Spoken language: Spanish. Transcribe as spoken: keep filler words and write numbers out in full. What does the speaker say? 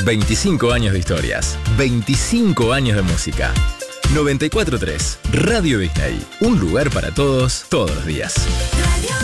veinticinco años de historias, veinticinco años de música. noventa y cuatro punto tres Radio Disney, un lugar para todos, todos los días. Radio